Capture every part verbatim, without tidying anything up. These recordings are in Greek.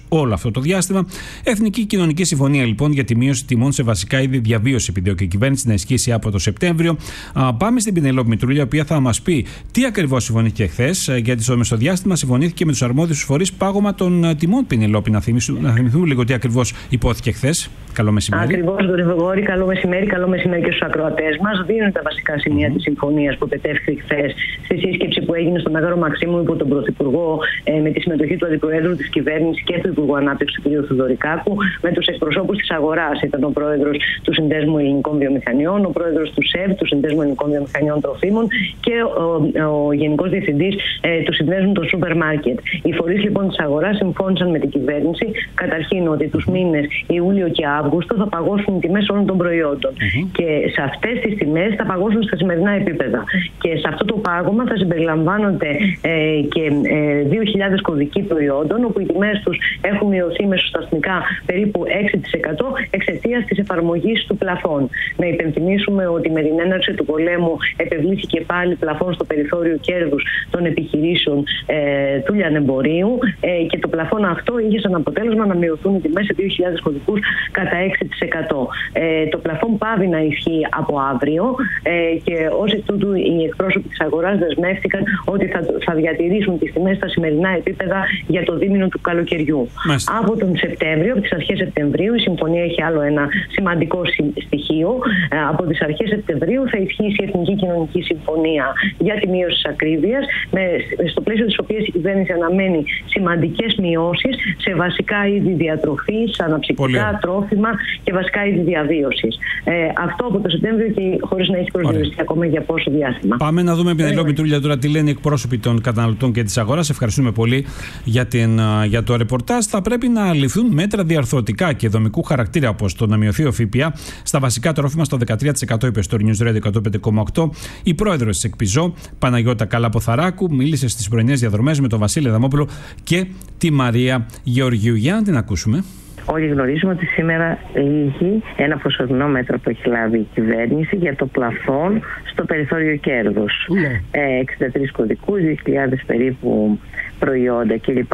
όλο αυτό το διάστημα. Εθνική Κοινωνική Συμφωνία λοιπόν για τη μείωση τιμών σε βασικά είδη διαβίωση επιδιώκει η κυβέρνηση να ισχύσει από το Σεπτέμβριο. Α, πάμε στην Πινελόπη Μητρούλια, η οποία θα μας πει τι ακριβώς συμφωνήθηκε χθες, γιατί στο μεσοδιάστημα συμφωνήθηκε με τους αρμόδιους φορείς πάγωμα των τιμών. Πινελόπη, να, να θυμηθούμε λίγο τι ακριβώς υπόθηκε χθες. Καλό μεσημέρι. Ακριβώς, τον Γρηγόρη, καλό μεσημέρι, καλό μεσημέρι και στους ακροατές μας. Δίνουν τα βασικά σημεία mm. της συμφωνίας που επετεύχθη χθες στη σύσκεψη που έγινε στο Μέγαρο Μαξίμου υπό τον Πρωθυπουργό, ε, με τη συμμετοχή του Αντιπροέδρου της Κυβέρνησης και του Υπουργού Ανάπτυξης του κ. Θοδωρικάκου, με τους εκπροσώπους της αγοράς. Ήταν ο πρόεδρος του Συνδέσμου Ελληνικών Βιομηχανιών, ο πρόεδρος του ΣΕΒ, του Συνδέσμου Ελληνικών Βιομηχανιών Τροφίμων και ο, ο Γενικός Διευθυντής ε, του Συνδέσμου των Σούπερ Μάρκετ. Οι φορείς λοιπόν της αγοράς συμφώνησαν με την κυβέρνηση καταρχήν ότι τους μήνες Ιούλιο και Αύγουστο θα παγώσουν οι τιμές όλων των προϊόντων. Mm-hmm. Και σε αυτές τις τιμές θα παγώσουν στα σημερινά επίπεδα. Και σε αυτό το πάγωμα θα συμπεριλαμβάνονται ε, και ε, δύο χιλιάδες κωδικοί προϊόντων, όπου οι τιμές τους έχουν μειωθεί μεσοσταθμικά περίπου έξι τοις εκατό εξαιτίας της εφαρμογής του πλαφών. Να υπενθυμίσουμε ότι με την έναρξη του πολέμου επευλήθηκε πάλι πλαφών στο περιθώριο κέρδους των επιχειρήσεων ε, του λιανεμπορίου ε, και το πλαφόν αυτό είχε σαν αποτέλεσμα να μειωθούν οι τιμές σε δύο χιλιάδες κωδικούς κατά έξι τοις εκατό. Ε, το πλαφόν πάβει να ισχύει από αύριο ε, και ως εκ τούτου οι εκπρόσωποι της αγοράς δεσμεύτηκαν ότι θα, θα διατηρήσουν τις τιμές στα σημερινά επίπεδα για το δίμηνο του καλοκαιριού. Μάλιστα. Από τον Σεπτέμβριο, από τις αρχές Σεπτεμβρίου, η συμφωνία έχει άλλο ένα σημαντικό στοιχείο. Ε, από τις αρχές Σεπτεμβρίου θα ισχύσει η Εθνική Κοινωνική Συμφωνία για τη μείωση της ακρίβειας, με, στο πλαίσιο της οποίας η κυβέρνηση αναμένει σημαντικές μειώσεις σε βασικά είδη διατροφής, αναψυκτικά, τρόφιμα και βασικά είδη διαβίωσης. Ε, αυτό από το Σεπτέμβριο και χωρίς να έχει προσδιοριστεί ακόμα για πόσο διάστημα. Πάμε να δούμε, Πινελόπη Μητρούλια, τώρα τι λένε οι εκπρόσωποι των καταναλωτών και της αγοράς. Ευχαριστούμε πολύ για, την, για το ρεπορτάζ. Θα πρέπει να ληφθούν μέτρα διαρθρωτικά και δομικού χαρακτήρα, όπως το να μειωθεί ο ΦΠΑ στα βασικά τρόφιμα στο δεκατρία τοις εκατό, είπε στο News Radio εκατόν πέντε κόμμα οκτώ. Η πρόεδρος της ΕΚΠΙΖΟ, Παναγιώτα Καλαποθαράκου, μίλησε στις πρωινές διαδρομές με τον Βασίλη Αδαμόπουλο και τη Μαρία Γεωργίου. Για να την ακούσουμε. Όλοι γνωρίζουμε ότι σήμερα λύγει ένα προσωρινό μέτρο που έχει λάβει η κυβέρνηση για το πλαφόν στο περιθώριο κέρδους. Ναι. Ε, εξήντα τρεις κωδικούς, δύο χιλιάδες περίπου προϊόντα κλπ.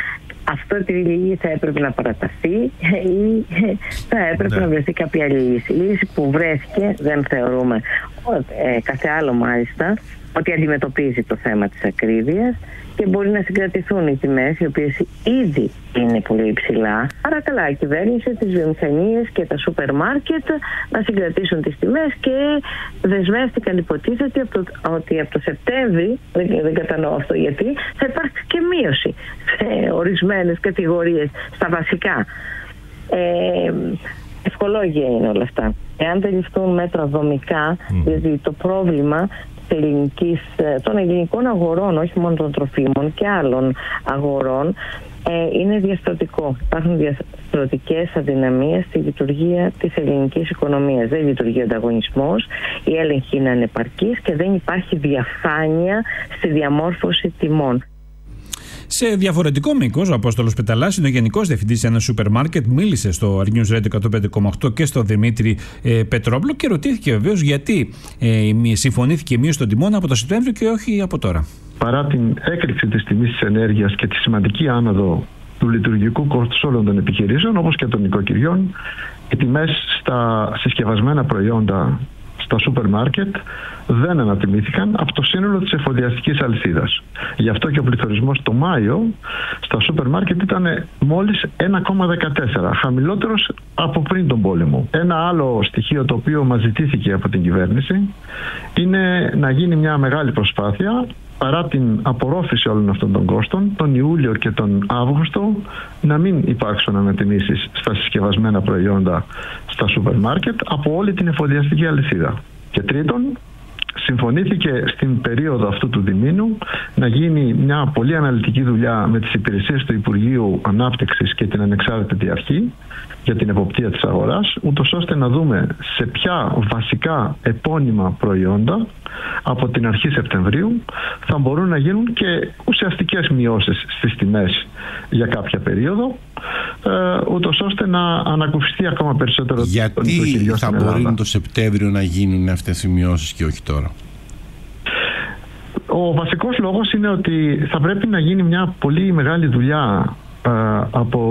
Αυτό επειδή λύγει θα έπρεπε να παραταθεί ή θα έπρεπε ναι. να βρεθεί κάποια λύση. Η λύση που βρέθηκε δεν θεωρούμε ε, κάθε άλλο μάλιστα ότι αντιμετωπίζει το θέμα της ακρίβειας και μπορεί να συγκρατηθούν οι τιμές, οι οποίες ήδη είναι πολύ υψηλά. Άρα καλά, η κυβέρνηση, τις βιομηχανίες και τα σούπερ μάρκετ να συγκρατήσουν τις τιμές και δεσμεύτηκαν, υποτίθεται, από το, ότι από το Σεπτέμβρη, δεν, δεν κατανοώ αυτό γιατί, θα υπάρξει και μείωση σε ορισμένες κατηγορίες, στα βασικά. Ε, Ευχολόγια είναι όλα αυτά. Εάν δεν ληφθούν μέτρα δομικά, mm. δηλαδή το πρόβλημα ελληνικής, των ελληνικών αγορών, όχι μόνο των τροφίμων και άλλων αγορών, ε, είναι διαστρωτικό. Υπάρχουν διαστρωτικές αδυναμίες στη λειτουργία της ελληνικής οικονομίας. Δεν λειτουργεί ο ανταγωνισμός, η έλεγχη είναι ανεπαρκής και δεν υπάρχει διαφάνεια στη διαμόρφωση τιμών. Σε διαφορετικό μήκος, ο Απόστολος Πεταλάς είναι ο Γενικός Διευθυντής σε ένα σούπερ μάρκετ. Μίλησε στο News Radio εκατόν πέντε κόμμα οκτώ και στο Δημήτρη ε, Πετρόπουλο και ρωτήθηκε βεβαίως γιατί ε, συμφωνήθηκε η μείωση των τιμών από το Σεπτέμβριο και όχι από τώρα. Παρά την έκρηξη της τιμής της ενέργειας και τη σημαντική άνοδο του λειτουργικού κόστους όλων των επιχειρήσεων, όπως και των νοικοκυριών, οι τιμές στα συσκευασμένα προϊόντα στα σούπερ μάρκετ δεν ανατιμήθηκαν από το σύνολο της εφοδιαστικής αλυσίδας. Γι' αυτό και ο πληθωρισμός το Μάιο στα σούπερ μάρκετ ήταν μόλις ένα κόμμα δεκατέσσερα, χαμηλότερος από πριν τον πόλεμο. Ένα άλλο στοιχείο το οποίο μας ζητήθηκε από την κυβέρνηση είναι να γίνει μια μεγάλη προσπάθεια, παρά την απορρόφηση όλων αυτών των κόστων, τον Ιούλιο και τον Αύγουστο να μην υπάρξουν ανατιμήσεις στα συσκευασμένα προϊόντα στα σούπερ μάρκετ από όλη την εφοδιαστική αλυσίδα. Και τρίτον, συμφωνήθηκε στην περίοδο αυτού του διμήνου να γίνει μια πολύ αναλυτική δουλειά με τις υπηρεσίες του Υπουργείου Ανάπτυξης και την Ανεξάρτητη Αρχή για την εποπτεία της αγοράς, ούτως ώστε να δούμε σε ποια βασικά επώνυμα προϊόντα από την αρχή Σεπτεμβρίου θα μπορούν να γίνουν και ουσιαστικές μειώσεις στις τιμές για κάποια περίοδο, ε, ούτως ώστε να ανακουφιστεί ακόμα περισσότερο. Γιατί θα μπορεί το Σεπτέμβριο να γίνουν αυτές οι μειώσεις και όχι τώρα? Ο βασικός λόγος είναι ότι θα πρέπει να γίνει μια πολύ μεγάλη δουλειά ε, από